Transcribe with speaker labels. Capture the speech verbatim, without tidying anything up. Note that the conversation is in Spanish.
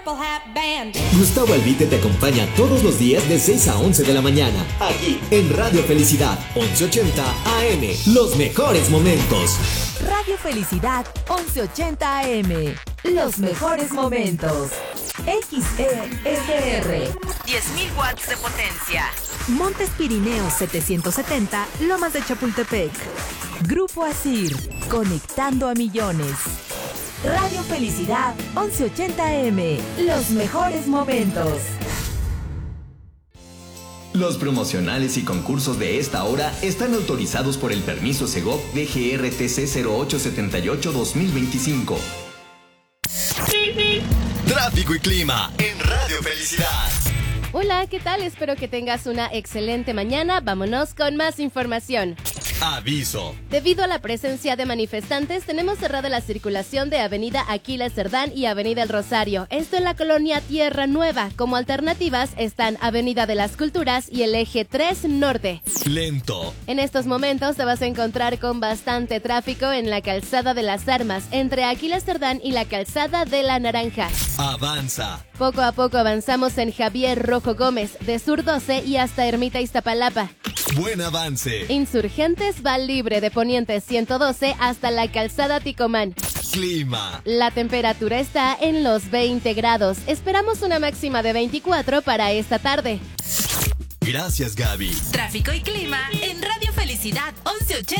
Speaker 1: Gustavo Albite te acompaña todos los días de seis a once de la mañana, aquí en Radio Felicidad, once ochenta A M. Los mejores momentos.
Speaker 2: Radio Felicidad, once ochenta A M. Los mejores momentos. X E S R.
Speaker 3: diez mil watts de potencia.
Speaker 2: Montes Pirineos setecientos setenta, Lomas de Chapultepec. Grupo Asir, conectando a millones. Radio Felicidad, once ochenta A M. Los mejores momentos.
Speaker 4: Los promocionales y concursos de esta hora están autorizados por el permiso Segov D G R T C cero ocho setenta y ocho dos mil veinticinco.
Speaker 5: Tráfico y clima en Radio Felicidad.
Speaker 6: Hola, ¿qué tal? Espero que tengas una excelente mañana. Vámonos con más información.
Speaker 5: Aviso.
Speaker 6: Debido a la presencia de manifestantes, tenemos cerrada la circulación de Avenida Aquiles Cerdán y Avenida El Rosario. Esto en la colonia Tierra Nueva. Como alternativas están Avenida de las Culturas y el Eje tres Norte.
Speaker 5: Lento.
Speaker 6: En estos momentos te vas a encontrar con bastante tráfico en la Calzada de las Armas, entre Aquiles Cerdán y la Calzada de la Naranja.
Speaker 5: Avanza.
Speaker 6: Poco a poco avanzamos en Javier Rojo Gómez, de Sur doce y hasta Ermita Iztapalapa.
Speaker 5: Buen avance.
Speaker 6: Insurgentes va libre de Poniente ciento doce hasta la Calzada Ticomán.
Speaker 5: Clima.
Speaker 6: La temperatura está en los veinte grados. Esperamos una máxima de veinticuatro para esta tarde.
Speaker 5: Gracias, Gaby.
Speaker 3: Tráfico y clima en Radio Felicidad once ochenta.